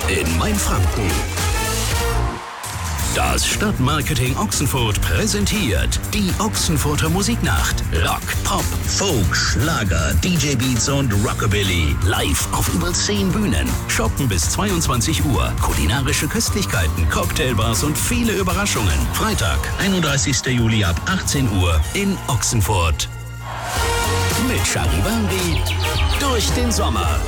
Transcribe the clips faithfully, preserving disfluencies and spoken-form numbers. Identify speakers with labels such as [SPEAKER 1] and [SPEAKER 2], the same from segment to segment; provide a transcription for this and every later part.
[SPEAKER 1] in Mainfranken. Das Stadtmarketing Ochsenfurt präsentiert die Ochsenfurter Musiknacht. Rock, Pop, Folk, Schlager, D J Beats und Rockabilly. Live auf über zehn Bühnen. Shoppen bis zweiundzwanzig Uhr. Kulinarische Köstlichkeiten, Cocktailbars und viele Überraschungen. Freitag, einunddreißigster Juli ab achtzehn Uhr in Ochsenfurt. Mit Charivari durch den Sommer.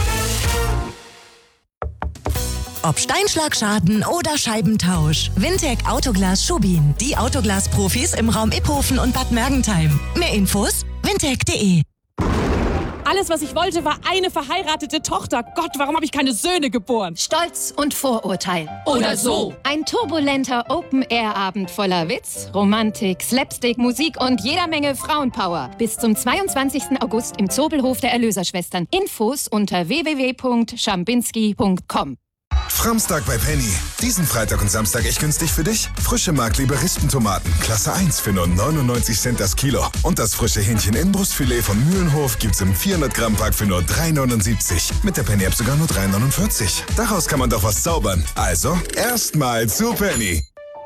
[SPEAKER 2] Ob Steinschlagschaden oder Scheibentausch. Wintec Autoglas Schubin. Die Autoglas-Profis im Raum Iphofen und Bad Mergentheim. Mehr Infos wintec punkt de.
[SPEAKER 3] Alles, was ich wollte, war eine verheiratete Tochter. Gott, warum habe ich keine Söhne geboren?
[SPEAKER 4] Stolz und Vorurteil.
[SPEAKER 3] Oder so.
[SPEAKER 4] Ein turbulenter Open-Air-Abend voller Witz, Romantik, Slapstick, Musik und jeder Menge Frauenpower. Bis zum zweiundzwanzigsten August im Zobelhof der Erlöserschwestern. Infos unter w w w punkt schambinski punkt com.
[SPEAKER 5] Framstag bei Penny. Diesen Freitag und Samstag echt günstig für dich? Frische Markliebe Rispentomaten, Klasse eins für nur neunundneunzig Cent das Kilo. Und das frische Hähnchen-Innenbrustfilet von Mühlenhof gibt's im vierhundert Gramm Pack für nur drei neunundsiebzig. Mit der Penny-App sogar nur drei neunundvierzig. Daraus kann man doch was zaubern. Also, erstmal zu Penny.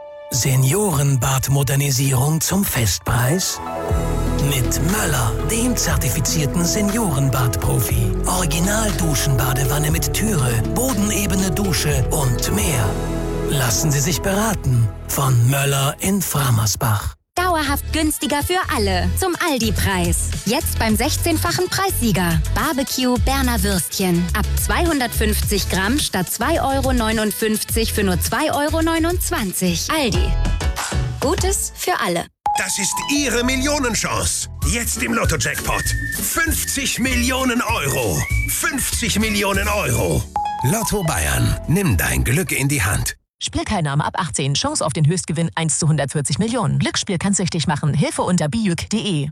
[SPEAKER 6] Seniorenbadmodernisierung zum Festpreis? Mit Möller, dem zertifizierten Seniorenbadprofi. Original-Duschenbadewanne mit Türe, bodenebene Dusche und mehr. Lassen Sie sich beraten von Möller in Framersbach.
[SPEAKER 7] Dauerhaft günstiger für alle. Zum Aldi-Preis. Jetzt beim sechzehnfachen Preissieger. Barbecue Berner Würstchen. Ab zweihundertfünfzig Gramm statt zwei Euro neunundfünfzig für nur zwei Euro neunundzwanzig. Aldi. Gutes für alle.
[SPEAKER 8] Das ist Ihre Millionenchance. Jetzt im Lotto-Jackpot. fünfzig Millionen Euro. fünfzig Millionen Euro. Lotto Bayern. Nimm dein Glück in die Hand.
[SPEAKER 9] Spielteilnahme ab achtzehn. Chance auf den Höchstgewinn eins zu hundertvierzig Millionen. Glücksspiel kann süchtig machen. Hilfe unter bijuk punkt de.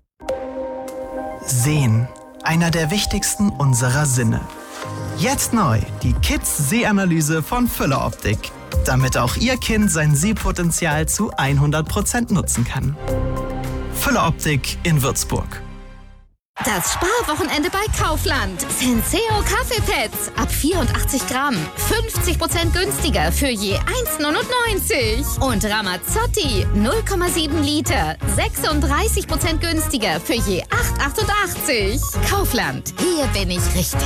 [SPEAKER 10] Sehen. Einer der wichtigsten unserer Sinne. Jetzt neu. Die Kids-Sehanalyse von Füller Optik. Damit auch Ihr Kind sein Sehpotenzial zu hundert Prozent nutzen kann. Füller Optik in Würzburg.
[SPEAKER 11] Das Sparwochenende bei Kaufland. Senseo Kaffeepads ab vierundachtzig Gramm. fünfzig Prozent günstiger für je eins neunundneunzig. Und Ramazzotti null Komma sieben Liter. sechsunddreißig Prozent günstiger für je acht achtundachtzig. Kaufland. Hier bin ich richtig.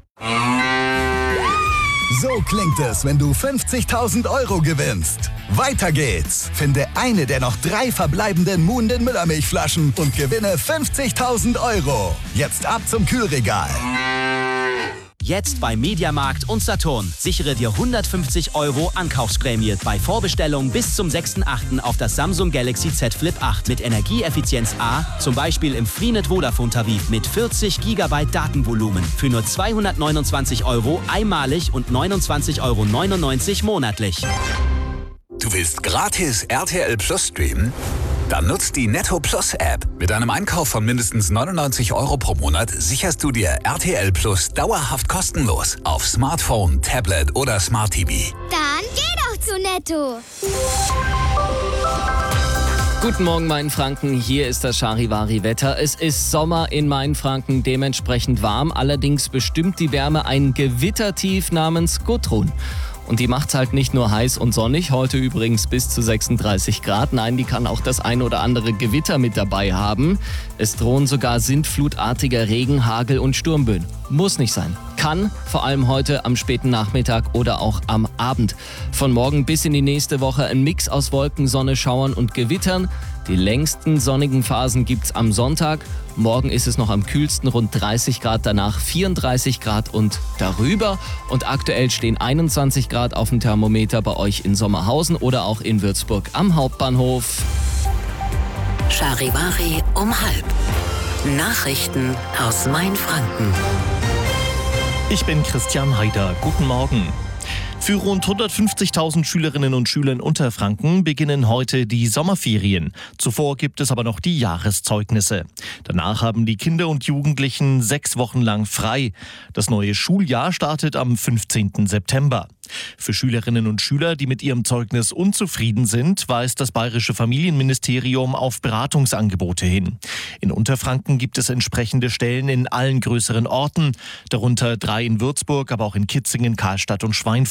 [SPEAKER 12] So klingt es, wenn du fünfzigtausend Euro gewinnst. Weiter geht's. Finde eine der noch drei verbleibenden Muhnden Müllermilchflaschen und gewinne fünfzigtausend Euro. Jetzt ab zum Kühlregal.
[SPEAKER 13] Jetzt bei Mediamarkt und Saturn. Sichere dir hundertfünfzig Euro Ankaufsprämie bei Vorbestellung bis zum sechsten achten auf das Samsung Galaxy Z Flip acht mit Energieeffizienz A, zum Beispiel im Freenet Vodafone Tarif mit vierzig Gigabyte Datenvolumen für nur zweihundertneunundzwanzig Euro einmalig und neunundzwanzig Euro neunundneunzig monatlich.
[SPEAKER 14] Du willst gratis R T L Plus streamen? Dann nutzt die Netto Plus App. Mit einem Einkauf von mindestens neunundneunzig Euro pro Monat sicherst du dir R T L Plus dauerhaft kostenlos auf Smartphone, Tablet oder Smart T V.
[SPEAKER 15] Dann geh doch zu Netto.
[SPEAKER 16] Guten Morgen, Mainfranken. Hier ist das Charivari-Wetter. Es ist Sommer in Mainfranken, dementsprechend warm. Allerdings bestimmt die Wärme ein Gewittertief namens Gudrun. Und die macht's halt nicht nur heiß und sonnig, heute übrigens bis zu sechsunddreißig Grad. Nein, die kann auch das ein oder andere Gewitter mit dabei haben. Es drohen sogar sintflutartiger Regen, Hagel und Sturmböen. Muss nicht sein. Kann, vor allem heute am späten Nachmittag oder auch am Abend. Von morgen bis in die nächste Woche ein Mix aus Wolken, Sonne, Schauern und Gewittern. Die längsten sonnigen Phasen gibt's am Sonntag. Morgen ist es noch am kühlsten, rund dreißig Grad, danach vierunddreißig Grad und darüber. Und aktuell stehen einundzwanzig Grad auf dem Thermometer bei euch in Sommerhausen oder auch in Würzburg am Hauptbahnhof.
[SPEAKER 17] Charivari um halb. Nachrichten aus Mainfranken.
[SPEAKER 18] Ich bin Christian Haider. Guten Morgen. Für rund hundertfünfzigtausend Schülerinnen und Schüler in Unterfranken beginnen heute die Sommerferien. Zuvor gibt es aber noch die Jahreszeugnisse. Danach haben die Kinder und Jugendlichen sechs Wochen lang frei. Das neue Schuljahr startet am fünfzehnten September. Für Schülerinnen und Schüler, die mit ihrem Zeugnis unzufrieden sind, weist das Bayerische Familienministerium auf Beratungsangebote hin. In Unterfranken gibt es entsprechende Stellen in allen größeren Orten, darunter drei in Würzburg, aber auch in Kitzingen, Karlstadt und Schweinfurt.